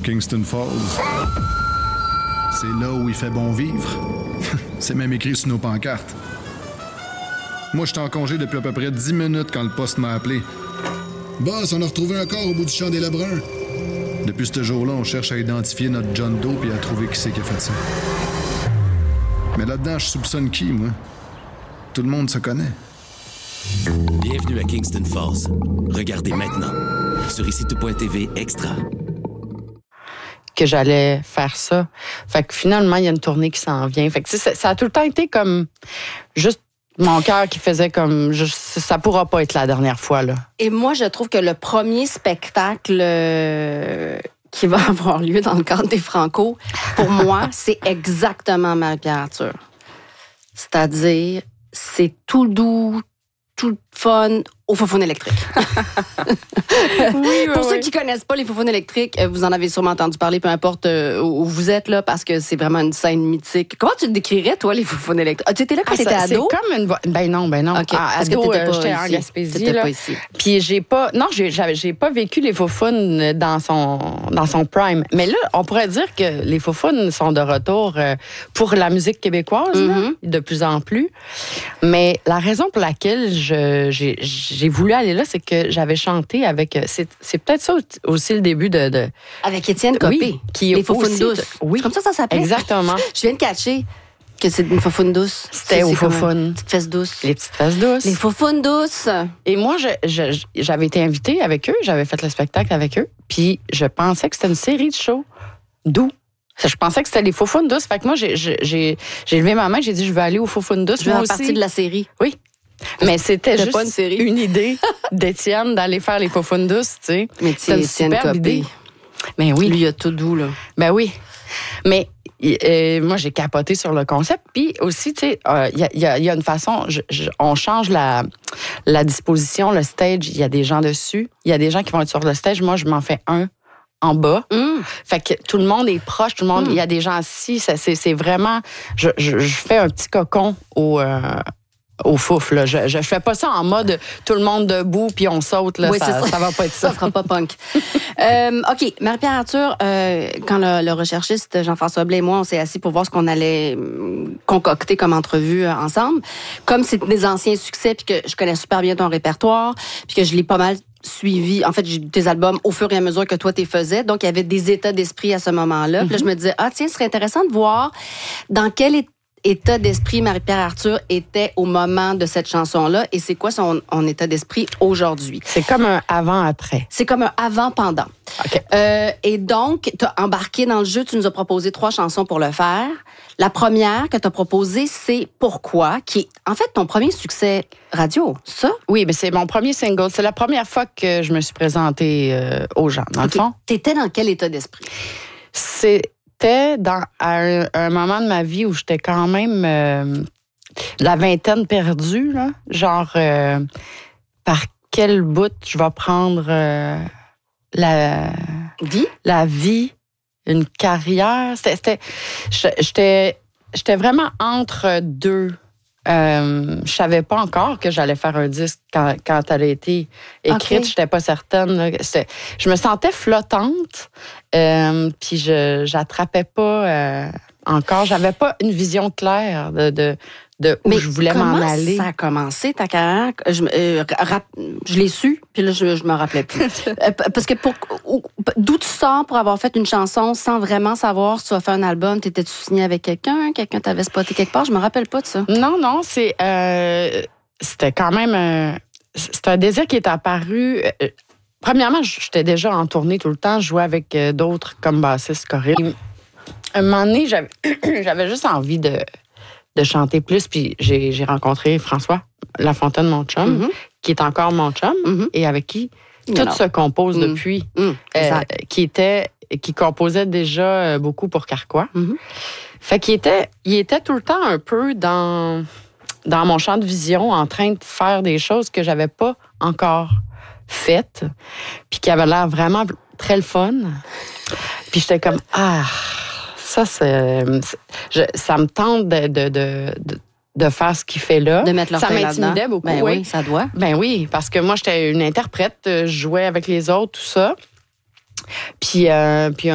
Kingston Falls. C'est là où il fait bon vivre. C'est même écrit sur nos pancartes. Moi, j'étais en congé depuis à peu près 10 minutes quand le poste m'a appelé. Boss, on a retrouvé un corps au bout du champ des Lebrun. Depuis ce jour-là, on cherche à identifier notre John Doe et à trouver qui c'est qui a fait ça. Mais là-dedans, je soupçonne qui, moi? Tout le monde se connaît. Bienvenue à Kingston Falls. Regardez maintenant sur ICITO.tv Extra. Que j'allais faire ça. Fait que finalement, il y a une tournée qui s'en vient. Fait que ça a tout le temps été comme juste mon cœur qui faisait comme ça pourra pas être la dernière fois là. Et moi, je trouve que le premier spectacle qui va avoir lieu dans le cadre des Franco, pour moi, c'est exactement Marie-Pierre Arthur. C'est-à-dire, c'est tout doux, tout fun au Faux-Foune électrique. Pour ceux qui connaissent pas les Faux-Founes électriques, vous en avez sûrement entendu parler, peu importe où vous êtes là, parce que c'est vraiment une scène mythique. Comment tu te décrirais, toi, les Faux-Founes électriques? Tu étais là quand t'étais ado? C'est comme une... Ben non. Okay. Ado, j'étais en Gaspésie. T'étais là. pas ici. Puis j'ai pas vécu les Faux-Founes dans son prime. Mais là, on pourrait dire que les Faux-Founes sont de retour pour la musique québécoise, là, de plus en plus. Mais la raison pour laquelle j'ai voulu aller là, c'est que j'avais chanté avec... C'est peut-être ça aussi le début de... Avec Étienne Copé, oui, qui les Faux-Founes douces. Oui. C'est comme ça s'appelait? Exactement. Je viens de catcher que c'est une Faux-Foune douce. C'était aux Faux-Founes. Petites fesses douces. Les petites fesses douces. Les Faux-Founes douces. Et moi, j'avais été invitée avec eux, j'avais fait le spectacle avec eux, puis je pensais que c'était une série de shows doux. Je pensais que c'était les Faux-Founes douces. Fait que moi, j'ai levé ma main, j'ai dit, je veux aller aux Faux-Founes douces. Je veux en partie de la série. Oui. Mais c'était juste pas une série. Une idée d'Étienne d'aller faire les Faux-Founes douces, tu sais. Mais c'est une superbe idée. Mais oui. Lui, il a tout doux, là. Ben oui. Mais moi, j'ai capoté sur le concept. Puis aussi, tu sais, il y a une façon, on change la disposition, le stage. Il y a des gens dessus. Il y a des gens qui vont être sur le stage. Moi, je m'en fais un en bas. Fait que tout le monde est proche, tout le monde, il y a des gens assis. C'est vraiment, je fais un petit cocon au fouf, là. Je fais pas ça en mode tout le monde debout puis on saute, là. Oui, ça va pas être ça. Ça sera pas punk. OK. Marie-Pierre Arthur, quand le recherchiste Jean-François Blais et moi, on s'est assis pour voir ce qu'on allait concocter comme entrevue ensemble. Comme c'est des anciens succès puis que je connais super bien ton répertoire puis que je l'ai pas mal suivi. En fait, j'ai tes albums au fur et à mesure que toi, t'es faisais. Donc, il y avait des états d'esprit à ce moment-là. Puis là, je me disais, tiens, ce serait intéressant de voir dans quel état d'esprit Marie-Pierre Arthur était au moment de cette chanson-là et c'est quoi son état d'esprit aujourd'hui. C'est comme un avant-après. C'est comme un avant-pendant. OK. Et donc, tu as embarqué dans le jeu, tu nous as proposé 3 chansons pour le faire. La première que tu as proposée, c'est Pourquoi, qui est en fait ton premier succès radio, ça? Oui, mais c'est mon premier single. C'est la première fois que je me suis présentée aux gens, dans le fond. T'étais dans quel état d'esprit? C'était à un moment de ma vie où j'étais quand même la vingtaine perdue, là. Genre, par quel bout je vais prendre la vie, une carrière. J'étais vraiment entre deux. Je savais pas encore que j'allais faire un disque quand elle a été écrite. Okay. J'étais pas certaine. Là. Je me sentais flottante, puis j'attrapais pas encore. J'avais pas une vision claire de où je voulais m'en aller. Ça a commencé ta carrière? Je l'ai su, puis là, je me rappelais plus. Parce que d'où tu sors pour avoir fait une chanson sans vraiment savoir si tu vas faire un album? T'étais-tu signé avec quelqu'un? Quelqu'un t'avait spoté quelque part? Je me rappelle pas de ça. Non, c'était quand même... c'est un désir qui est apparu... premièrement, j'étais déjà en tournée tout le temps. Je jouais avec d'autres comme bassiste choristes. Un moment donné, j'avais juste envie de chanter plus. Puis j'ai rencontré François Lafontaine, mon chum, qui est encore mon chum, et avec qui tout se compose depuis. Qui composait déjà beaucoup pour Carquois. Fait qu'il était tout le temps un peu dans mon champ de vision, en train de faire des choses que j'avais pas encore faites, puis qui avaient l'air vraiment très le fun. Puis j'étais comme, ça, ça me tente de faire ce qu'il fait là. De mettre leur ça m'intimidait beaucoup. Ben oui, ça doit. Ben oui, parce que moi, j'étais une interprète, je jouais avec les autres, tout ça. Puis un